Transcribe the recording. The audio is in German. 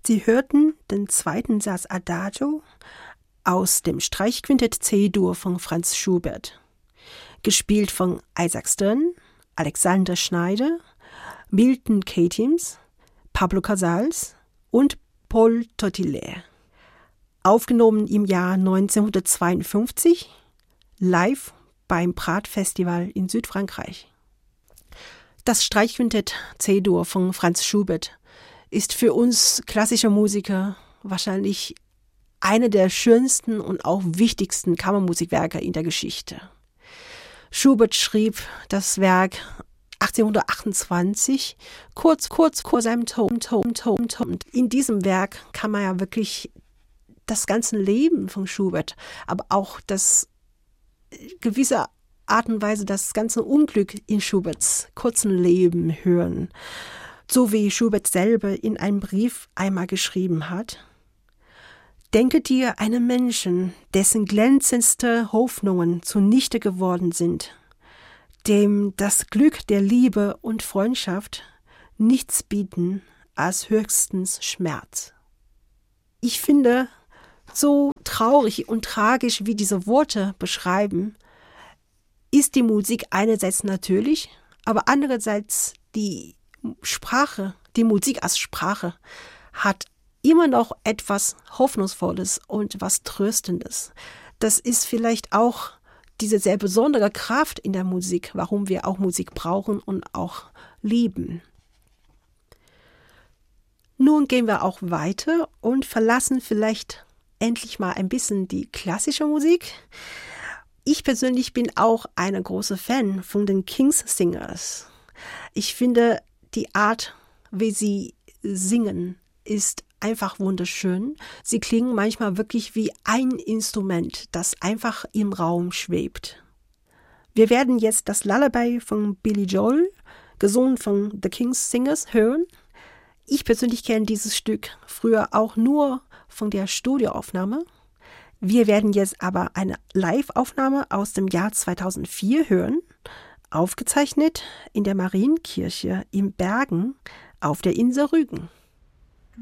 Sie hörten den zweiten Satz Adagio aus dem Streichquintett C-Dur von Franz Schubert, gespielt von Isaac Stern, Alexander Schneider, Milton Katims, Pablo Casals und Paul Tottillaire. Aufgenommen im Jahr 1952, live beim Prat-Festival in Südfrankreich. Das Streichquintett C-Dur von Franz Schubert ist für uns klassische Musiker wahrscheinlich eine der schönsten und auch wichtigsten Kammermusikwerke in der Geschichte. Schubert schrieb das Werk 1828, kurz vor seinem Tod. In diesem Werk kann man ja wirklich das ganze Leben von Schubert, aber auch das gewisse Art und Weise das ganze Unglück in Schuberts kurzen Leben hören. So wie Schubert selber in einem Brief einmal geschrieben hat: Denke dir einen Menschen, dessen glänzendste Hoffnungen zunichte geworden sind, dem das Glück der Liebe und Freundschaft nichts bieten als höchstens Schmerz. Ich finde, so traurig und tragisch wie diese Worte beschreiben, ist die Musik einerseits natürlich, aber andererseits die Sprache, die Musik als Sprache, hat immer noch etwas Hoffnungsvolles und was Tröstendes. Das ist vielleicht auch diese sehr besondere Kraft in der Musik, warum wir auch Musik brauchen und auch lieben. Nun gehen wir auch weiter und verlassen vielleicht endlich mal ein bisschen die klassische Musik. Ich persönlich bin auch eine große Fan von den King's Singers. Ich finde, die Art, wie sie singen, ist einfach wunderschön. Sie klingen manchmal wirklich wie ein Instrument, das einfach im Raum schwebt. Wir werden jetzt das Lullaby von Billy Joel, gesungen von The King's Singers, hören. Ich persönlich kenne dieses Stück früher auch nur von der Studioaufnahme. Wir werden jetzt aber eine Live-Aufnahme aus dem Jahr 2004 hören, aufgezeichnet in der Marienkirche in Bergen auf der Insel Rügen.